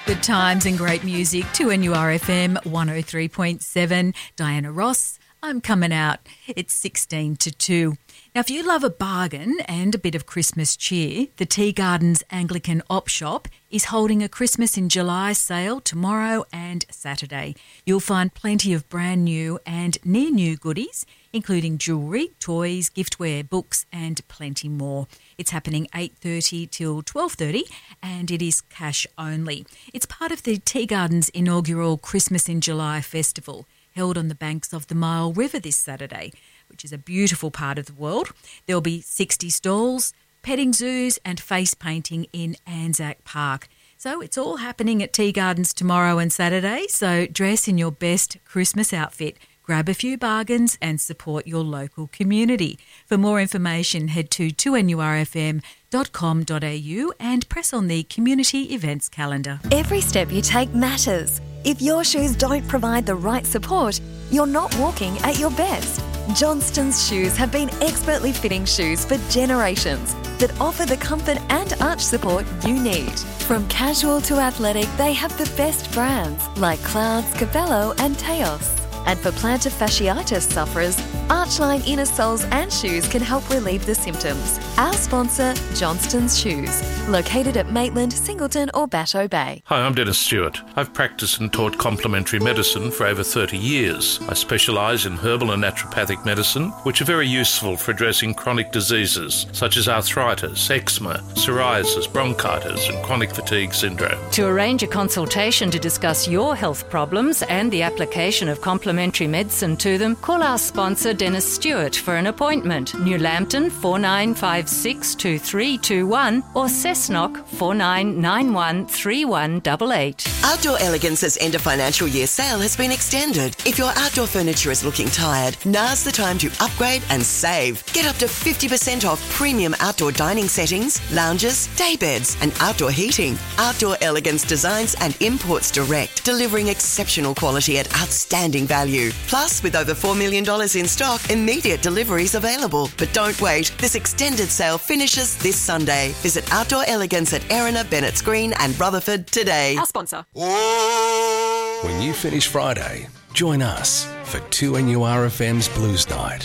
Good times and great music to NURFM 103.7. Diana Ross, I'm coming out. It's 16 to 2. Now, if you love a bargain and a bit of Christmas cheer, the Tea Gardens Anglican Op Shop is holding a Christmas in July sale tomorrow and Saturday. You'll find plenty of brand new and near new goodies, including jewellery, toys, giftware, books and plenty more. It's happening 8:30 till 12:30 and it is cash only. It's part of the Tea Gardens inaugural Christmas in July festival held on the banks of the Mile River this Saturday, which is a beautiful part of the world. There'll be 60 stalls, petting zoos and face painting in Anzac Park. So it's all happening at Tea Gardens tomorrow and Saturday, so dress in your best Christmas outfit, grab a few bargains and support your local community. For more information, head to 2NURFM.com.au and press on the community events calendar. Every step you take matters. If your shoes don't provide the right support, you're not walking at your best. Johnston's Shoes have been expertly fitting shoes for generations that offer the comfort and arch support you need. From casual to athletic, they have the best brands like Clouds, Capello and Teos. And for plantar fasciitis sufferers, Archline inner soles and shoes can help relieve the symptoms. Our sponsor, Johnston's Shoes, located at Maitland, Singleton or Batteau Bay. Hi, I'm Dennis Stewart. I've practiced and taught complementary medicine for over 30 years. I specialise in herbal and naturopathic medicine, which are very useful for addressing chronic diseases such as arthritis, eczema, psoriasis, bronchitis and chronic fatigue syndrome. To arrange a consultation to discuss your health problems and the application of complementary medicine to them, call our sponsor Dennis Stewart for an appointment. New Lambton 49562321 or Cessnock 49913188. Outdoor Elegance's end of financial year sale has been extended. If your outdoor furniture is looking tired, now's the time to upgrade and save. Get up to 50% off premium outdoor dining settings, lounges, day beds and outdoor heating. Outdoor Elegance designs and imports direct, delivering exceptional quality at outstanding value. Plus, with over $4 million in stock, immediate deliveries available. But don't wait. This extended sale finishes this Sunday. Visit Outdoor Elegance at Erina, Bennett's Green and Rutherford today. Our sponsor. When you finish Friday, join us for 2NURFM's Blues Night.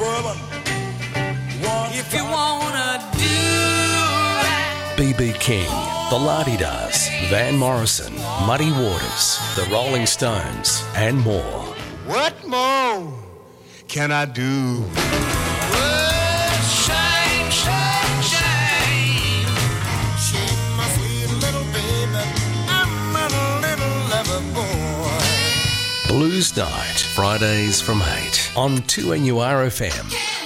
If you wanna do that. B.B. King, The La-Di-Das, Van Morrison, Muddy Waters, The Rolling Stones and more. What more can I do? Well, shame, shame, shame. Shame, my sweet little baby. I'm a little lover boy. Blues Night, Fridays from 8 on 2NURFM.